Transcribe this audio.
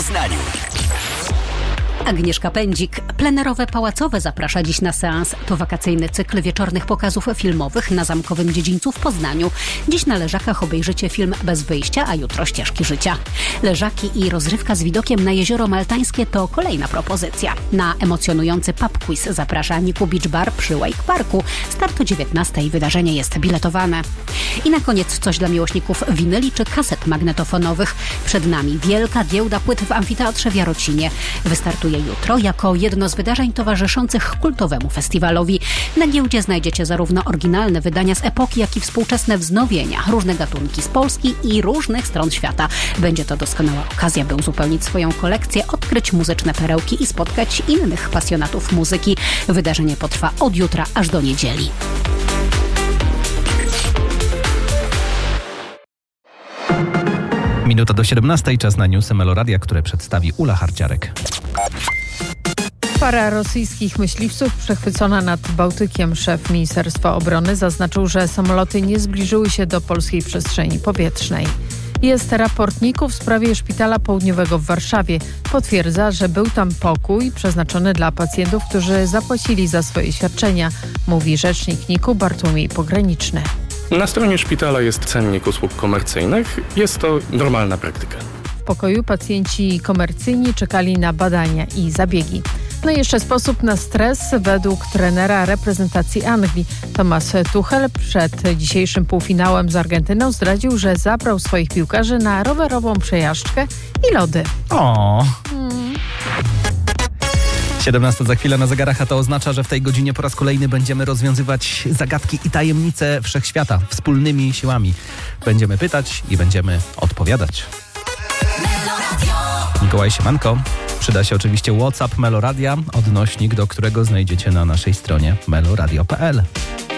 Poznaniu. Agnieszka Pędzik. Plenerowe Pałacowe zaprasza dziś na seans. To wakacyjny cykl wieczornych pokazów filmowych na Zamkowym Dziedzińcu w Poznaniu. Dziś na Leżakach obejrzycie film Bez wyjścia, a jutro Ścieżki życia. Leżaki i rozrywka z widokiem na Jezioro Maltańskie to kolejna propozycja. Na emocjonujący pub quiz zaprasza Niku Beach Bar przy Wake Parku. Start o 19:00. Wydarzenie jest biletowane. I na koniec coś dla miłośników winyli czy kaset magnetofonowych. Przed nami wielka giełda płyt w Amfiteatrze w Jarocinie. Wystartuje jutro jako jedno z wydarzeń towarzyszących kultowemu festiwalowi. Na giełdzie znajdziecie zarówno oryginalne wydania z epoki, jak i współczesne wznowienia, różne gatunki z Polski i różnych stron świata. Będzie to doskonała okazja, by uzupełnić swoją kolekcję, odkryć muzyczne perełki i spotkać innych pasjonatów muzyki. Wydarzenie potrwa od jutra aż do niedzieli. Minuta do 17:00, czas na newsy Meloradia, które przedstawi Ula Harciarek. Para rosyjskich myśliwców przechwycona nad Bałtykiem. Szef Ministerstwa Obrony zaznaczył, że samoloty nie zbliżyły się do polskiej przestrzeni powietrznej. Jest raport NIK-u w sprawie Szpitala Południowego w Warszawie. Potwierdza, że był tam pokój przeznaczony dla pacjentów, którzy zapłacili za swoje świadczenia, mówi rzecznik NIK-u Bartłomiej Pograniczny. Na stronie szpitala jest cennik usług komercyjnych. Jest to normalna praktyka. W pokoju pacjenci komercyjni czekali na badania i zabiegi. No i jeszcze sposób na stres według trenera reprezentacji Anglii. Thomas Tuchel przed dzisiejszym półfinałem z Argentyną zdradził, że zabrał swoich piłkarzy na rowerową przejażdżkę i lody. 17 za chwilę na zegarach, a to oznacza, że w tej godzinie po raz kolejny będziemy rozwiązywać zagadki i tajemnice wszechświata wspólnymi siłami. Będziemy pytać i będziemy odpowiadać. Mikołaj Siemanko. Przyda się oczywiście WhatsApp Meloradia, odnośnik do którego znajdziecie na naszej stronie meloradio.pl.